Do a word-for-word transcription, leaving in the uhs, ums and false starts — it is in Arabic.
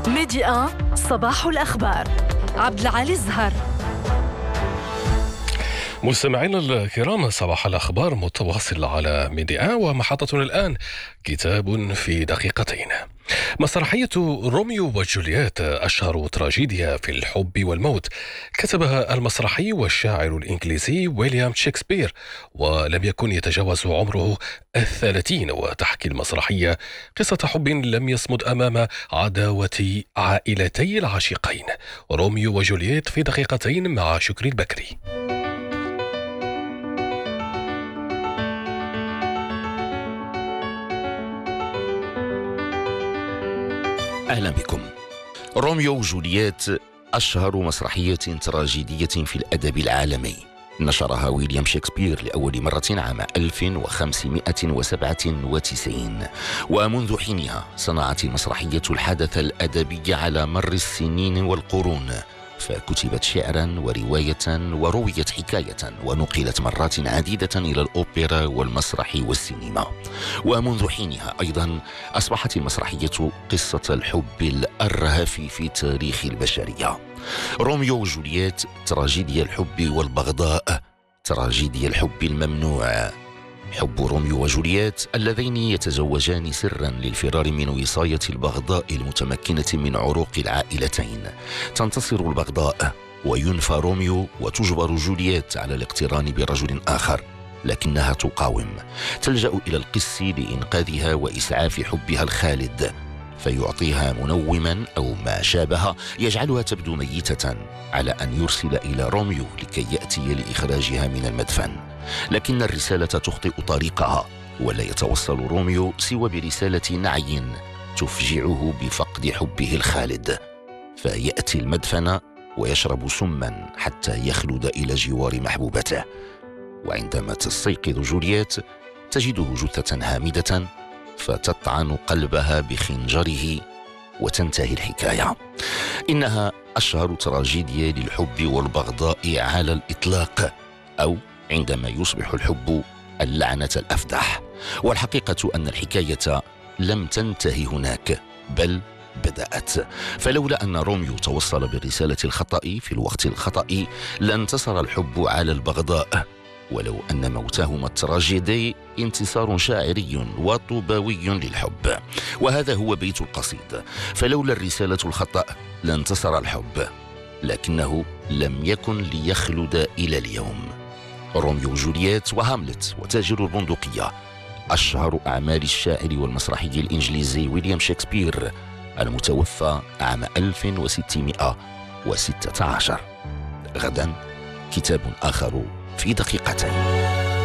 ميديا صباح الأخبار. عبد العالي الزهر. مستمعينا الكرام، صباح الأخبار متواصل على ميديا، ومحطتنا الآن كتاب في دقيقتين. مسرحية روميو وجولييت أشهر تراجيديا في الحب والموت، كتبها المسرحي والشاعر الإنجليزي ويليام شكسبير، ولم يكن يتجاوز عمره الثلاثين. وتحكي المسرحية قصة حب لم يصمد أمام عداوة عائلتي العاشقين. روميو وجولييت في دقيقتين مع شكري البكري. أهلا بكم. روميو وجولييت أشهر مسرحية تراجيدية في الأدب العالمي، نشرها ويليام شكسبير لأول مرة عام ألف وخمسمائة وسبعة وتسعين، ومنذ حينها صنعت المسرحية الحدث الأدبي على مر السنين والقرون، فكتبت شعرا ورواية ورويت حكاية ونقلت مرات عديدة إلى الأوبرا والمسرح والسينما. ومنذ حينها أيضا أصبحت المسرحية قصة الحب الأرهف في تاريخ البشرية. روميو وجولييت تراجيديا الحب والبغضاء، تراجيديا الحب الممنوع. حب روميو وجولييت اللذين يتزوجان سرا للفرار من وصاية البغضاء المتمكنة من عروق العائلتين. تنتصر البغضاء وينفى روميو، وتجبر جولييت على الاقتران برجل آخر، لكنها تقاوم. تلجأ إلى القس لإنقاذها وإسعاف حبها الخالد، فيعطيها منوما أو ما شابه يجعلها تبدو ميتة، على أن يرسل إلى روميو لكي يأتي لإخراجها من المدفن. لكن الرسالة تخطئ طريقها، ولا يتوصل روميو سوى برسالة نعي تفجعه بفقد حبه الخالد، فيأتي المدفن ويشرب سما حتى يخلد إلى جوار محبوبته. وعندما تستيقظ جولييت تجده جثة هامدة، فتطعن قلبها بخنجره وتنتهي الحكاية. إنها أشهر تراجيديا للحب والبغضاء على الإطلاق، أو عندما يصبح الحب اللعنة الأفدح. والحقيقة أن الحكاية لم تنتهي هناك، بل بدأت. فلولا أن روميو توصل بالرسالة الخطأ في الوقت الخطأ لانتصر الحب على البغضاء، ولو أن موتهما التراجيدي انتصار شاعري وطوباوي للحب. وهذا هو بيت القصيد: فلولا الرسالة الخطأ لانتصر الحب، لكنه لم يكن ليخلد إلى اليوم. روميو وجولييت وهاملت وتاجر البندقية، أشهر أعمال الشاعر والمسرحي الإنجليزي ويليام شكسبير المتوفى عام ألف وستمائة وستة عشر. غدا كتاب آخر في دقيقتين.